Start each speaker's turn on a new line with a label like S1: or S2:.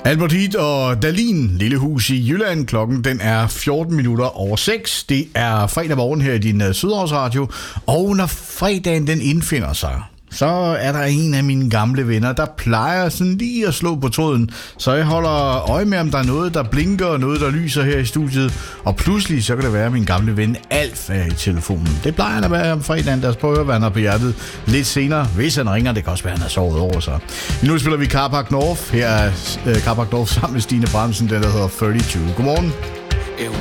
S1: Albert Heat og Dalin, Lille Hus i Jylland. Klokken den er 14 minutter over 6. Det er fredag morgen her i din Sydhavsradio. Og når fredagen den indfinder sig, så er der en af mine gamle venner, der plejer sådan lige at slå på tråden. Så jeg holder øje med, om der er noget, der blinker og noget, der lyser her i studiet. Og pludselig så kan det være, at min gamle ven Alf er i telefonen. Det plejer han at være om fredagen. Lad os prøve at være han er på hjertet lidt senere. Hvis han ringer, det kan også være, at han har sovet over sig. Nu spiller vi Carpark North. Her er Carpark North sammen med Stine Bramsen, den der hedder 32. Godmorgen.